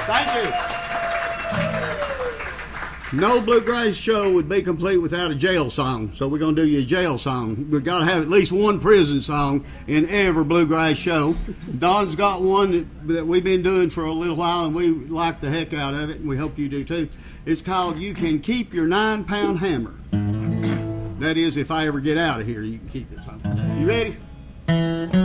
Thank you. No bluegrass show would be complete without a jail song, so we're going to do you a jail song. We've got to have at least one prison song in every bluegrass show. Don's got one that we've been doing for a little while, and we like the heck out of it, and we hope you do too. It's called You Can Keep Your 9-Pound Hammer. That is, if I ever get out of here, you can keep it. So, you ready?